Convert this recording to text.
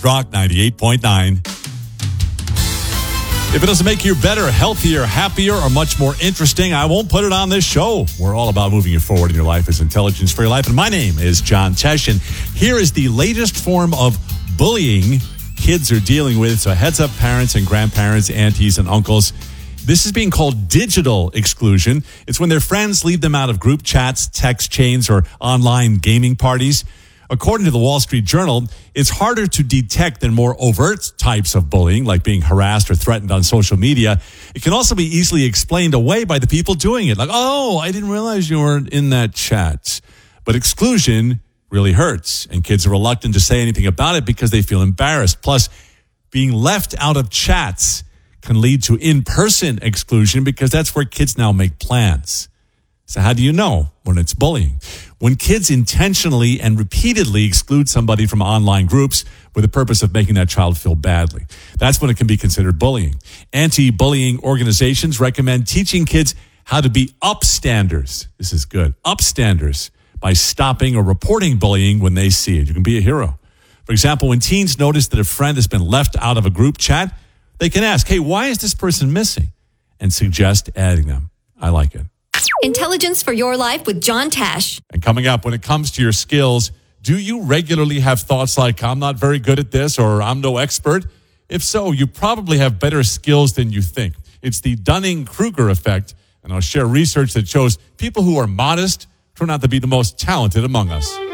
Rock 98.9. If it doesn't make you better, healthier, happier, or much more interesting, I won't put it on this show. We're all about moving you forward in your life as Intelligence for Your Life. And my name is John Tesh. And here is the latest form of bullying kids are dealing with. So heads up, parents and grandparents, aunties and uncles. This is being called digital exclusion. It's when their friends leave them out of group chats, text chains, or online gaming parties. According to the Wall Street Journal, it's harder to detect than more overt types of bullying, like being harassed or threatened on social media. It can also be easily explained away by the people doing it. Like, oh, I didn't realize you weren't in that chat. But exclusion really hurts, and kids are reluctant to say anything about it because they feel embarrassed. Plus, being left out of chats can lead to in-person exclusion because that's where kids now make plans. So how do you know when it's bullying? When kids intentionally and repeatedly exclude somebody from online groups with the purpose of making that child feel badly. That's when it can be considered bullying. Anti-bullying organizations recommend teaching kids how to be upstanders. This is good. Upstanders by stopping or reporting bullying when they see it. You can be a hero. For example, when teens notice that a friend has been left out of a group chat, they can ask, hey, why is this person missing? And suggest adding them. I like it. Intelligence for Your Life with John Tesh. And coming up, when it comes to your skills, do you regularly have thoughts like, I'm not very good at this, or I'm no expert? If so, you probably have better skills than you think. It's the Dunning-Kruger effect, and I'll share research that shows people who are modest turn out to be the most talented among us.